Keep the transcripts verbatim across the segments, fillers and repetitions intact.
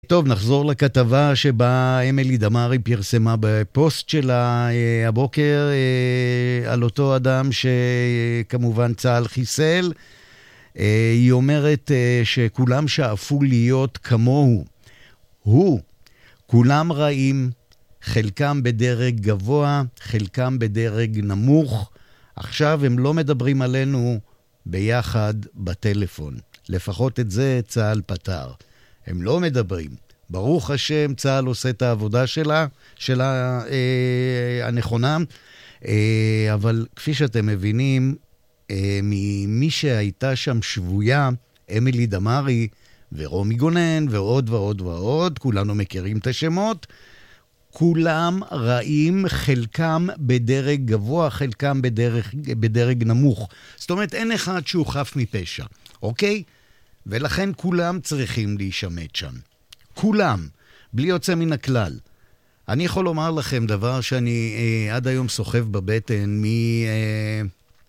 טוב, נחזור לכתבה שבה אמילי דמארי פרסמה בפוסט שלה הבוקר על אותו אדם שכמובן צה"ל חיסל. היא אומרת שכולם שאפו להיות כמוהו. הוא, כולם רעים, חלקם בדרג גבוה, חלקם בדרג נמוך. עכשיו הם לא מדברים עלינו ביחד בטלפון. לפחות את זה צה"ל פתר. הם לא מדברים. ברוך השם, צה"ל עושה את העבודה שלה, שלה אה, הנכונה, אה, אבל כפי שאתם מבינים, אה, ממי שהייתה שם שבויה, אמילי דמארי ורומי גונן ועוד ועוד ועוד, כולנו מכירים את השמות, כולם רעים, חלקם בדרג גבוה, חלקם בדרג, בדרג נמוך. זאת אומרת, אין אחד שהוא חף מפשע, אוקיי? ולכן כולם צריכים להישמט שם. כולם, בלי יוצא מן הכלל. אני יכול לומר לכם דבר שאני אה, עד היום סוחב בבטן מ, אה,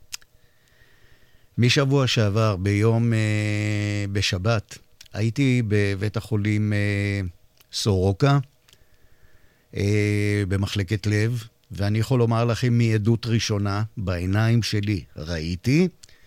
משבוע שעבר, ביום, אה, בשבת. הייתי בבית החולים אה, סורוקה, אה, במחלקת לב, ואני יכול לומר לכם מעדות ראשונה, בעיניים שלי ראיתי,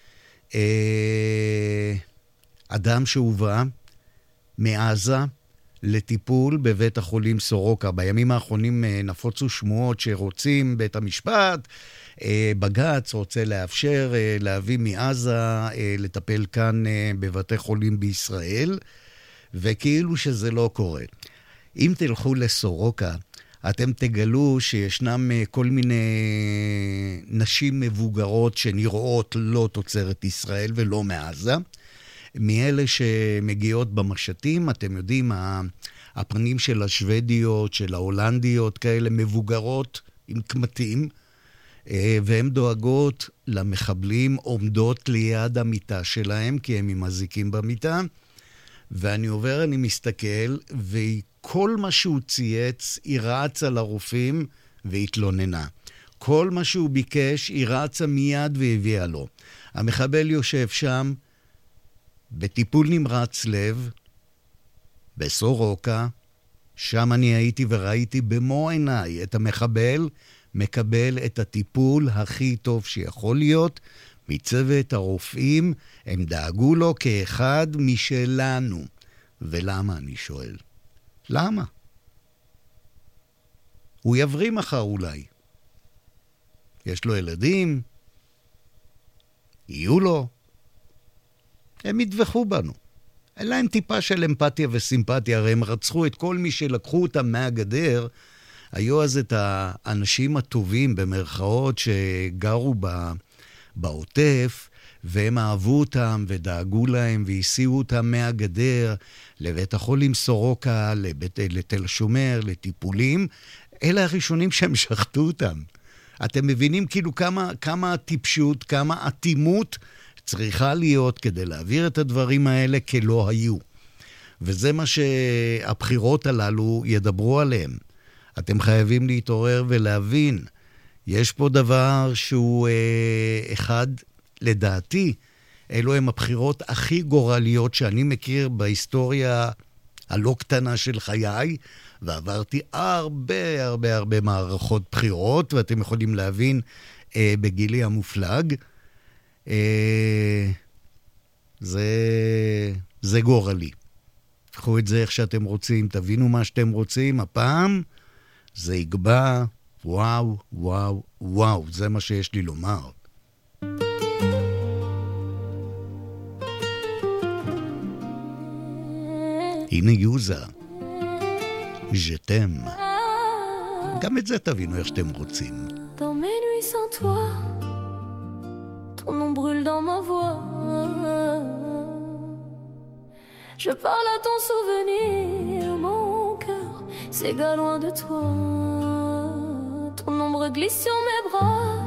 אה, אדם שהובא מעזה לטיפול בבית החולים סורוקה. בימים האחרונים נפוצו שמועות שרוצים בית המשפט, בג"ץ רוצה לאפשר להביא מעזה לטפל כאן בבתי חולים בישראל, וכאילו שזה לא קורה. אם תלכו לסורוקה, אתם תגלו שישנם כל מיני נשים מבוגרות שנראות לא תוצרת ישראל ולא מעזה, מאלה שמגיעות במשתים, אתם יודעים, הפנים של השוודיות, של ההולנדיות, כאלה מבוגרות עם קמטים, והן דואגות למחבלים, עומדות ליד המיטה שלהם, כי הם מזיקים במיטה, ואני עובר, אני מסתכל, וכל מה שהוא צייץ, היא רצה לרופאים והתלוננה. כל מה שהוא ביקש, היא רצה מיד והביאה לו. המחבל יושב שם, בטיפול נמרץ לב, בסורוקה, שם אני הייתי וראיתי במו עיניי את המחבל מקבל את הטיפול הכי טוב שיכול להיות מצוות הרופאים. הם דאגו לו כאחד משלנו. ולמה, אני שואל? למה? הוא יבריא מחר אולי. יש לו ילדים? יהיו לו? הם ידווחו בנו. אין להם טיפה של אמפתיה וסימפתיה, הרי הם רצחו את כל מי שלקחו אותם מהגדר. היו אז את האנשים הטובים במרכאות שגרו בעוטף, והם אהבו אותם ודאגו להם והסיעו אותם מהגדר לבית החולים סורוקה, לבית, לתל שומר, לטיפולים. אלה הראשונים שהם שחטו אותם. אתם מבינים כאילו כמה, כמה טיפשות, כמה אטימות צריכה להיות כדי להעביר את הדברים האלה כלא היו. וזה מה שהבחירות הללו ידברו עליהם. אתם חייבים להתעורר ולהבין, יש פה דבר שהוא אה, אחד, לדעתי, אלו הם הבחירות הכי גורליות שאני מכיר בהיסטוריה הלא קטנה של חיי, ועברתי הרבה הרבה הרבה מערכות בחירות, ואתם יכולים להבין אה, בגילי המופלג, אה, זה, זה גורלי. קחו את זה איך שאתם רוצים, תבינו מה שאתם רוצים, הפעם זה יגבע, וואו, וואו, וואו, זה מה שיש לי לומר. הנה יוזה, ז'תם. גם את זה תבינו איך שאתם רוצים. Dans mes nuits sans toi, ton nom brûle dans ma voix. Je parle à ton souvenir, mon cœur s'égare loin de toi. Ton ombre glisse sur mes bras,